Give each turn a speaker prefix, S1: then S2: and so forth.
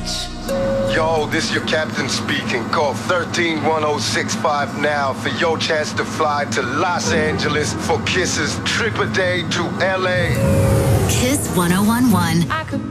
S1: Yo, this your captain speaking. Call 131065 now for your chance to fly to Los Angeles for Kiss's trip a day to LA.
S2: Kiss 1011.